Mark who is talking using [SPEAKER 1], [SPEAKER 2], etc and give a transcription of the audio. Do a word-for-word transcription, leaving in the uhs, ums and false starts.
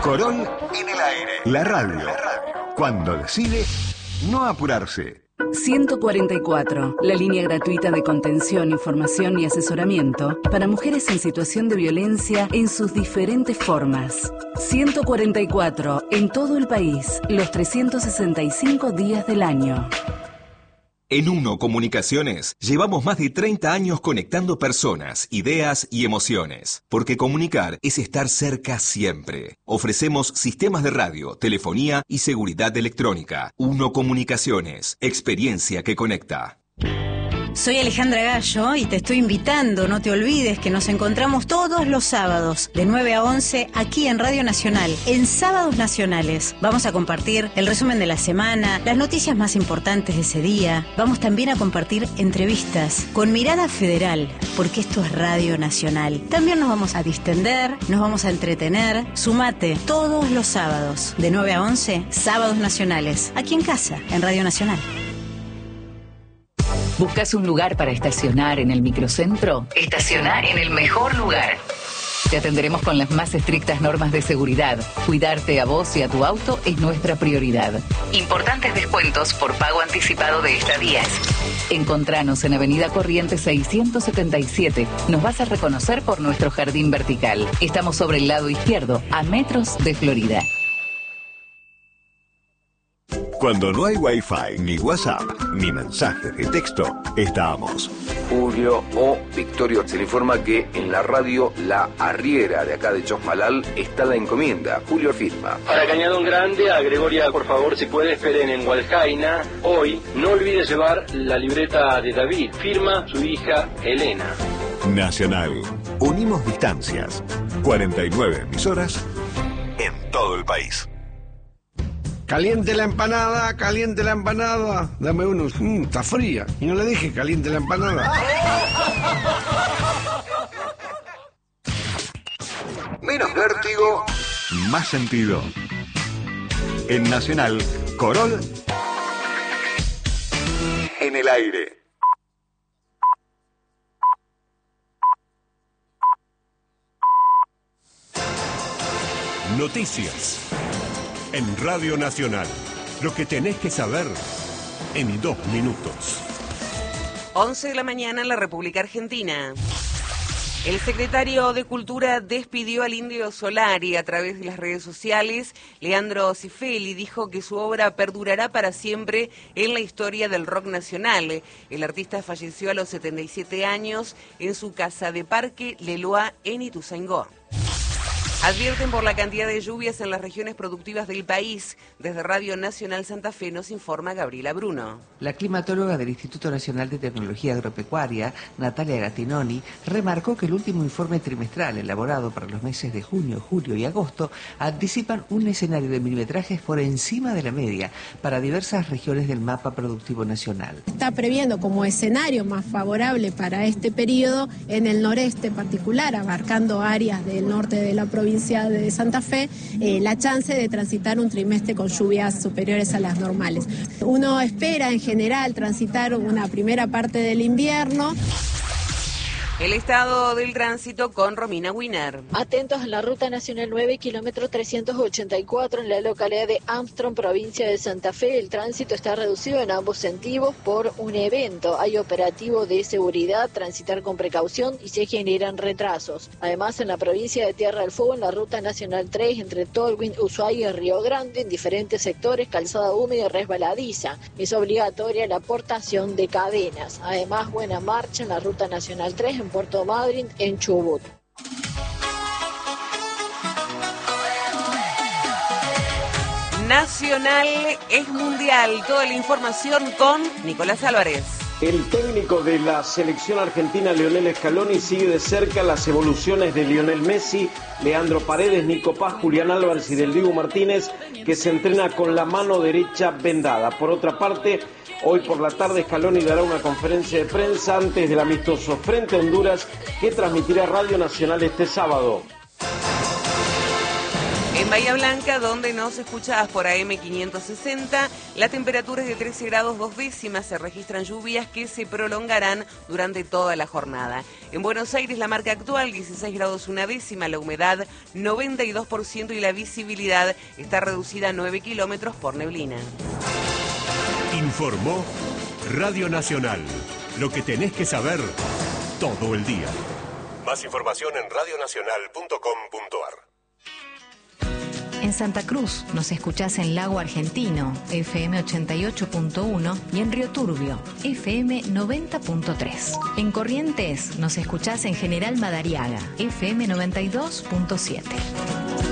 [SPEAKER 1] Corol en el aire. La radio. Cuando decide no apurarse.
[SPEAKER 2] ciento cuarenta y cuatro, la línea gratuita de contención, información y asesoramiento para mujeres en situación de violencia en sus diferentes formas. ciento cuarenta y cuatro, en todo el país, los trescientos sesenta y cinco días del año.
[SPEAKER 3] En Uno Comunicaciones llevamos más de treinta años conectando personas, ideas y emociones. Porque comunicar es estar cerca siempre. Ofrecemos sistemas de radio, telefonía y seguridad electrónica. Uno Comunicaciones, experiencia que conecta.
[SPEAKER 4] Soy Alejandra Gallo y te estoy invitando, no te olvides que nos encontramos todos los sábados de nueve a once aquí en Radio Nacional, en Sábados Nacionales. Vamos a compartir el resumen de la semana, las noticias más importantes de ese día. Vamos también a compartir entrevistas con mirada federal, porque esto es Radio Nacional. También nos vamos a distender, nos vamos a entretener. Sumate todos los sábados de nueve a once, Sábados Nacionales, aquí en casa, en Radio Nacional.
[SPEAKER 5] ¿Buscas un lugar para estacionar en el microcentro? Estaciona en el mejor lugar. Te atenderemos con las más estrictas normas de seguridad. Cuidarte a vos y a tu auto es nuestra prioridad. Importantes descuentos por pago anticipado de estadías. Encontranos en Avenida Corrientes seiscientos setenta y siete. Nos vas a reconocer por nuestro jardín vertical. Estamos sobre el lado izquierdo, a metros de Florida.
[SPEAKER 1] Cuando no hay Wi-Fi, ni WhatsApp, ni mensajes de texto, estamos.
[SPEAKER 6] Julio o Victorio, se le informa que en la radio La Arriera de acá de Chosmalal está la encomienda. Julio firma.
[SPEAKER 7] Para Cañadón Grande, a Gregoria, por favor, si puede, esperen en Hualjaina. Hoy, no olvide llevar la libreta de David. Firma su hija Elena.
[SPEAKER 1] Nacional. Unimos distancias. cuarenta y nueve emisoras en todo el país.
[SPEAKER 8] Caliente la empanada, caliente la empanada. Dame uno. Mm, está fría. Y no le dije caliente la empanada.
[SPEAKER 1] Menos vértigo, más sentido. En Nacional, Corol en el aire.
[SPEAKER 9] Noticias. En Radio Nacional, lo que tenés que saber en dos minutos.
[SPEAKER 10] once de la mañana en la República Argentina. El secretario de Cultura despidió al Indio Solari a través de las redes sociales. Leandro Cifeli dijo que su obra perdurará para siempre en la historia del rock nacional. El artista falleció a los setenta y siete años en su casa de Parque Leloa en Ituzaingó. Advierten por la cantidad de lluvias en las regiones productivas del país. Desde Radio Nacional Santa Fe nos informa Gabriela Bruno.
[SPEAKER 11] La climatóloga del Instituto Nacional de Tecnología Agropecuaria, Natalia Gattinoni, remarcó que el último informe trimestral elaborado para los meses de junio, julio y agosto anticipan un escenario de milimetrajes por encima de la media para diversas regiones del mapa productivo nacional.
[SPEAKER 12] Está previendo como escenario más favorable para este periodo en el noreste en particular, abarcando áreas del norte de la provincia de Santa Fe, eh, la chance de transitar un trimestre con lluvias superiores a las normales. Uno espera en general transitar una primera parte del invierno.
[SPEAKER 10] El estado del tránsito con Romina Wiener.
[SPEAKER 13] Atentos en la Ruta Nacional nueve, kilómetro trescientos ochenta y cuatro, en la localidad de Armstrong, provincia de Santa Fe. El tránsito está reducido en ambos sentidos por un evento. Hay operativo de seguridad, transitar con precaución y se generan retrasos. Además, en la provincia de Tierra del Fuego, en la Ruta Nacional tres, entre Tolwyn, Ushuaia y Río Grande, en diferentes sectores, calzada húmeda y resbaladiza. Es obligatoria la aportación de cadenas. Además, buena marcha en la Ruta Nacional tres, en Puerto Madryn, en Chubut.
[SPEAKER 10] Nacional es mundial. Toda la información con Nicolás Álvarez.
[SPEAKER 14] El técnico de la selección argentina, Lionel Scaloni, sigue de cerca las evoluciones de Lionel Messi, Leandro Paredes, Nico Paz, Julián Álvarez y del Dibu Martínez, que se entrena con la mano derecha vendada. Por otra parte, hoy por la tarde Scaloni dará una conferencia de prensa antes del amistoso frente a Honduras, que transmitirá Radio Nacional este sábado.
[SPEAKER 10] En Bahía Blanca, donde nos escuchás por A M quinientos sesenta, la temperatura es de trece grados dos décimas, se registran lluvias que se prolongarán durante toda la jornada. En Buenos Aires, la marca actual, dieciséis grados una décima, la humedad noventa y dos por ciento y la visibilidad está reducida a nueve kilómetros por neblina.
[SPEAKER 9] Informó Radio Nacional, lo que tenés que saber todo el día. Más información en radio nacional punto com punto a r.
[SPEAKER 15] En Santa Cruz nos escuchás en Lago Argentino, F M ochenta y ocho punto uno, y en Río Turbio, F M noventa punto tres. En Corrientes nos escuchás en General Madariaga, F M noventa y dos punto siete.